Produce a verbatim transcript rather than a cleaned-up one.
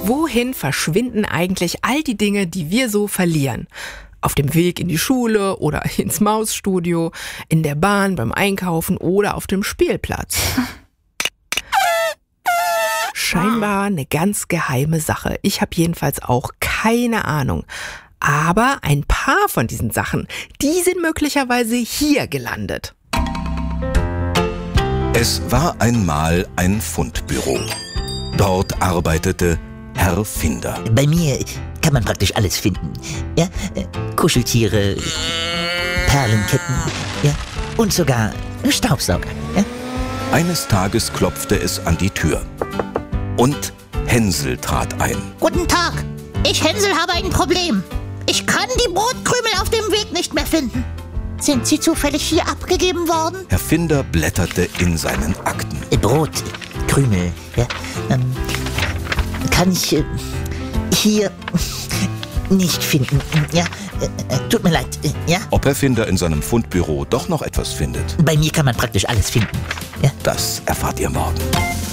Wohin verschwinden eigentlich all die Dinge, die wir so verlieren? Auf dem Weg in die Schule oder ins Mausstudio, in der Bahn, beim Einkaufen oder auf dem Spielplatz. Scheinbar eine ganz geheime Sache. Ich habe jedenfalls auch keine Ahnung. Aber ein paar von diesen Sachen, die sind möglicherweise hier gelandet. Es war einmal ein Fundbüro. Dort arbeitete Herr Finder. Bei mir kann man praktisch alles finden. Ja, äh, Kuscheltiere, Perlenketten, ja, und sogar Staubsauger. Ja? Eines Tages klopfte es an die Tür. Und Hänsel trat ein. Guten Tag, ich Hänsel habe ein Problem. Ich kann die Brotkrümel auf dem Weg nicht mehr finden. Sind sie zufällig hier abgegeben worden? Herr Finder blätterte in seinen Akten. Äh, Brot, Krümel, ja, ähm, kann ich äh, hier nicht finden. Ja, äh, tut mir leid, äh, ja. Ob Herr Finder in seinem Fundbüro doch noch etwas findet? Bei mir kann man praktisch alles finden. Ja. Das erfahrt ihr morgen.